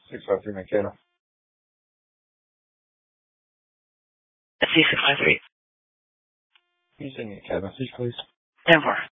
653 Mankato. C653. Can you send me a cab message, please? 10-4.